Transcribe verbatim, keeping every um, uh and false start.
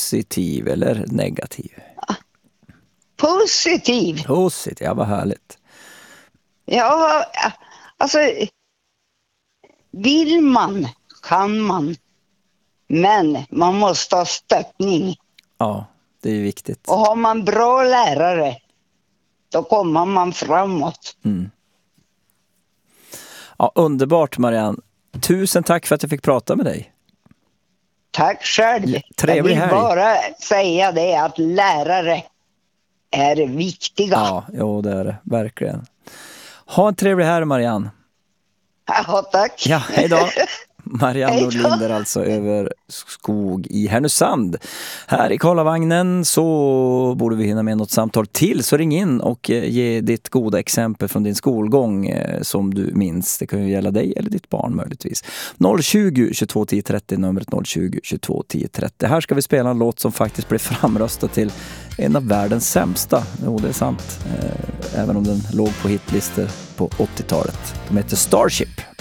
positiv eller negativ? Positiv. Positiv, ja, vad härligt. Ja, alltså vill man, kan man. Men man måste ha stöttning. Ja, det är viktigt. Och har man bra lärare, då kommer man framåt. Mm. Ja, underbart, Marianne. Tusen tack för att jag fick prata med dig. Tack själv. Trevlig jag vill helg. bara säga det att lärare är viktiga. Ja, jo, det är det. Verkligen. Ha en trevlig helg, Marianne. Ja, tack. Ja, hej då. Marianne Hej då. Nordlinder alltså över skog i Härnösand. Här i Karlavagnen så borde vi hinna med något samtal till, så ring in och ge ditt goda exempel från din skolgång som du minns. Det kan ju gälla dig eller ditt barn möjligtvis. noll tjugo, tjugotvå tio trettio, numret noll tjugo, tjugotvå tio trettio. Här ska vi spela en låt som faktiskt blev framröstad till en av världens sämsta. Jo, det är sant. Även om den låg på hitlistor på åttiotalet. De heter Starship.